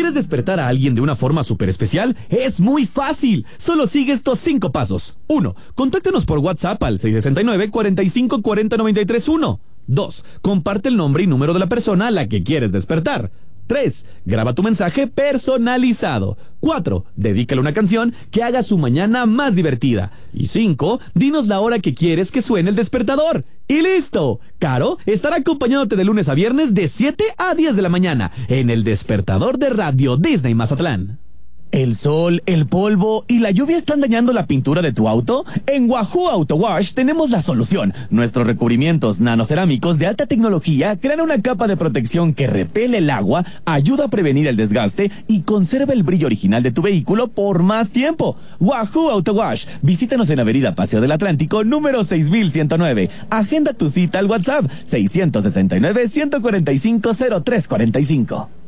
¿Quieres despertar a alguien de una forma súper especial? Es muy fácil. Solo sigue estos 5 pasos. 1. Contáctanos por WhatsApp al 669 45 40 93 1. 2. Comparte el nombre y número de la persona a la que quieres despertar. 3. Graba tu mensaje personalizado. 4. Dedícale una canción que haga su mañana más divertida. Y 5. Dinos la hora que quieres que suene el despertador. ¡Y listo! Caro estará acompañándote de lunes a viernes de 7 a 10 de la mañana en el despertador de Radio Disney Mazatlán. ¿El sol, el polvo y la lluvia están dañando la pintura de tu auto? En Wahoo Auto Wash tenemos la solución. Nuestros recubrimientos nanocerámicos de alta tecnología crean una capa de protección que repele el agua, ayuda a prevenir el desgaste y conserva el brillo original de tu vehículo por más tiempo. Wahoo Auto Wash. Visítanos en Avenida Paseo del Atlántico, número 6109. Agenda tu cita al WhatsApp 669 145 0345.